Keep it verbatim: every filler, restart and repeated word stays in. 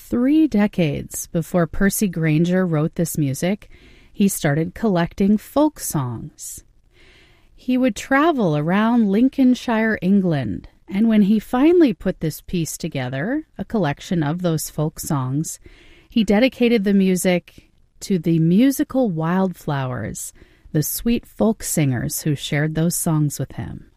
three decades before Percy Grainger wrote this music, he started collecting folk songs. He would travel around Lincolnshire, England, and when he finally put this piece together, a collection of those folk songs, he dedicated the music to the musical wildflowers, the sweet folk singers who shared those songs with him.